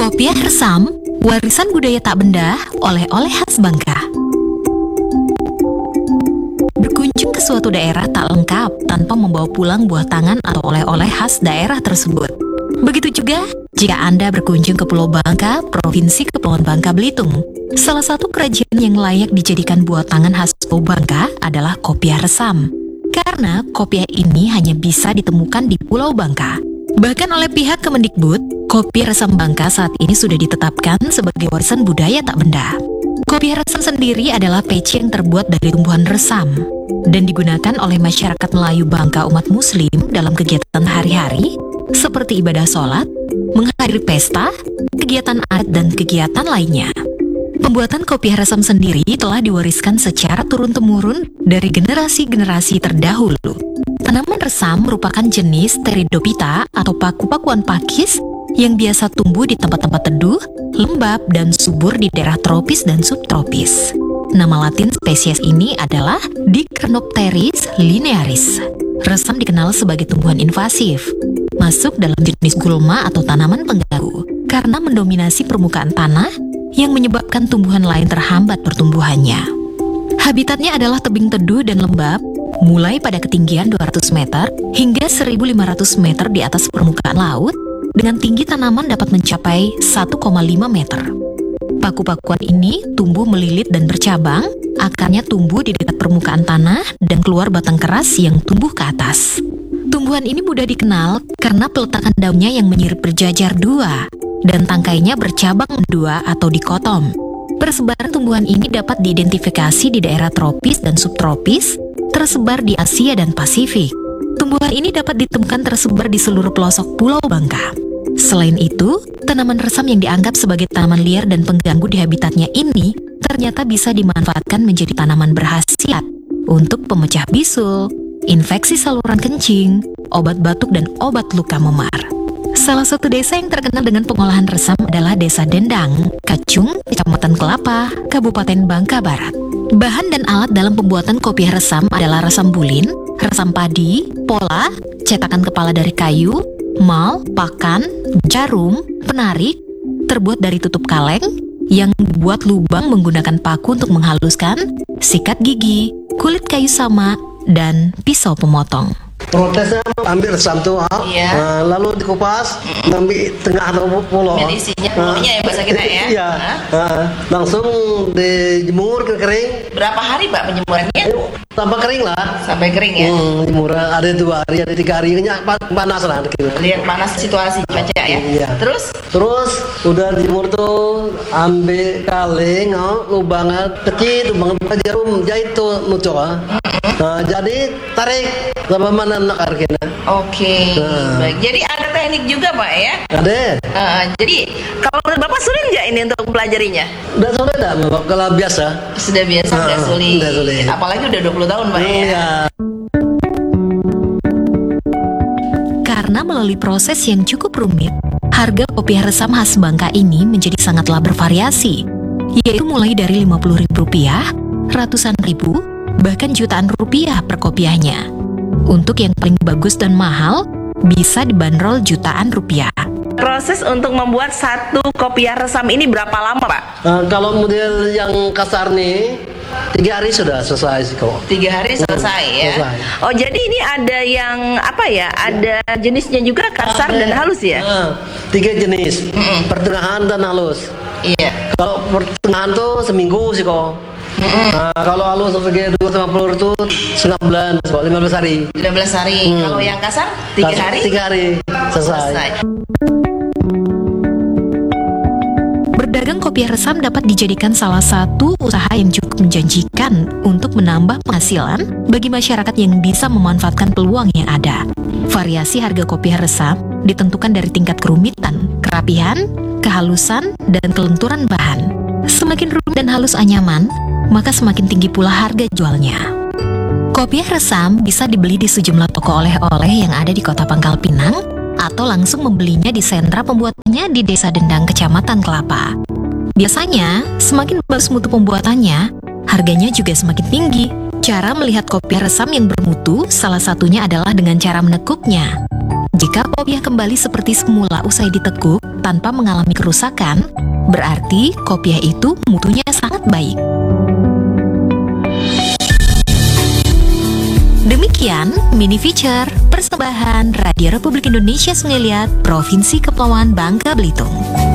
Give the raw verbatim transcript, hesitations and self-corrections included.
Kopiah Resam, warisan budaya tak benda, oleh-oleh khas Bangka. Berkunjung ke suatu daerah tak lengkap tanpa membawa pulang buah tangan atau oleh-oleh khas daerah tersebut. Begitu juga jika Anda berkunjung ke Pulau Bangka, Provinsi Kepulauan Bangka Belitung. Salah satu kerajinan yang layak dijadikan buah tangan khas Pulau Bangka adalah kopiah resam. Karena kopiah ini hanya bisa ditemukan di Pulau Bangka. Bahkan oleh pihak Kemendikbud, kopiah resam Bangka saat ini sudah ditetapkan sebagai warisan budaya tak benda. Kopiah resam sendiri adalah peci yang terbuat dari tumbuhan resam dan digunakan oleh masyarakat Melayu Bangka umat Muslim dalam kegiatan hari-hari seperti ibadah sholat, menghadiri pesta, kegiatan adat, dan kegiatan lainnya. Pembuatan kopiah resam sendiri telah diwariskan secara turun-temurun dari generasi-generasi terdahulu. Tanaman resam merupakan jenis Pteridophyta atau paku-pakuan pakis yang biasa tumbuh di tempat-tempat teduh, lembab, dan subur di daerah tropis dan subtropis. Nama latin spesies ini adalah Dicranopteris linearis. Resam dikenal sebagai tumbuhan invasif, masuk dalam jenis gulma atau tanaman pengganggu, karena mendominasi permukaan tanah yang menyebabkan tumbuhan lain terhambat pertumbuhannya. Habitatnya adalah tebing teduh dan lembab, mulai pada ketinggian dua ratus meter hingga seribu lima ratus meter di atas permukaan laut, dengan tinggi tanaman dapat mencapai satu koma lima meter. Paku-pakuan ini tumbuh melilit dan bercabang, akarnya tumbuh di dekat permukaan tanah dan keluar batang keras yang tumbuh ke atas. Tumbuhan ini mudah dikenal karena peletakan daunnya yang menyirip berjajar dua dan tangkainya bercabang dua atau dikotom. Persebaran tumbuhan ini dapat diidentifikasi di daerah tropis dan subtropis, tersebar di Asia dan Pasifik. Tumbuhan ini dapat ditemukan tersebar di seluruh pelosok Pulau Bangka. Selain itu, tanaman resam yang dianggap sebagai tanaman liar dan pengganggu di habitatnya ini ternyata bisa dimanfaatkan menjadi tanaman berkhasiat untuk pemecah bisul, infeksi saluran kencing, obat batuk, dan obat luka memar. Salah satu desa yang terkenal dengan pengolahan resam adalah Desa Dendang, Kacung, Kecamatan Kelapa, Kabupaten Bangka Barat. Bahan dan alat dalam pembuatan kopiah resam adalah resam bulin, resam padi, pola, cetakan kepala dari kayu, mal, pakan, jarum, penarik, terbuat dari tutup kaleng, yang dibuat lubang menggunakan paku untuk menghaluskan, sikat gigi, kulit kayu sama, dan pisau pemotong. Prosesnya ambil resam tuh, iya. uh, lalu dikupas, ambil tengah atau pulau. Jadi isinya pulaunya uh, ya bahasa kita ya. Iya. Uh, langsung dijemur ke kering. Berapa hari Pak penjemurannya? Sampai kering lah. Sampai kering ya. Hmm, jemur ada dua hari, ada tiga hari, panas lah. Lihat panas situasi cuaca ya. Iya. Terus? Terus udah dijemur tuh, ambil kaleng, oh, lubangnya kecil, lubang jarum jahit tuh muncul. Nah, jadi tarik sama mana nak arkena. Oke, Nah. baik. Jadi ada teknik juga Pak ya? Ada. Uh, jadi kalau menurut Bapak sulit nggak ini untuk mempelajarinya? Udah sulit dah, Bapak, kalau biasa. Sudah biasa, Nah, nggak sulit. udah sulit. Apalagi udah dua puluh tahun Pak ya? Iya. Karena melalui proses yang cukup rumit, harga kopiah resam khas Bangka ini menjadi sangatlah bervariasi, yaitu mulai dari lima puluh ribu rupiah, ratusan ribu, bahkan jutaan rupiah per kopiahnya. Untuk yang paling bagus dan mahal, bisa dibanderol jutaan rupiah. Proses untuk membuat satu kopiah resam ini berapa lama Pak? Nah, kalau model yang kasar nih, tiga hari sudah selesai sih kok. Tiga hari selesai Hmm, ya. selesai. Oh jadi ini ada yang apa ya? Ada jenisnya juga kasar Ada. dan halus ya? Nah, tiga jenis, pertengahan dan halus. Iya. Kalau pertengahan tuh seminggu sih kok. Nah, kalau halus sebagai dua ratus lima puluh itu setengah bulan, lima belas hari. lima belas hari. Hmm. Kalau yang kasar tiga Kasar, hari? Tiga hari selesai. Selesai. Berdagang kopiah resam dapat dijadikan salah satu usaha yang cukup menjanjikan untuk menambah penghasilan bagi masyarakat yang bisa memanfaatkan peluang yang ada. Variasi harga kopiah resam ditentukan dari tingkat kerumitan, kerapihan, kehalusan, dan kelenturan bahan. Semakin rumit dan halus anyaman, maka semakin tinggi pula harga jualnya. Kopiah resam bisa dibeli di sejumlah toko oleh-oleh yang ada di Kota Pangkal Pinang, atau langsung membelinya di sentra pembuatannya di Desa Dendang, Kecamatan Kelapa. Biasanya, semakin bagus mutu pembuatannya, harganya juga semakin tinggi. Cara melihat kopiah resam yang bermutu salah satunya adalah dengan cara menekuknya. Jika kopiah kembali seperti semula usai ditekuk tanpa mengalami kerusakan, berarti kopiah itu mutunya sangat baik. Demikian mini feature persembahan Radio Republik Indonesia Sungai Liat, Provinsi Kepulauan Bangka Belitung.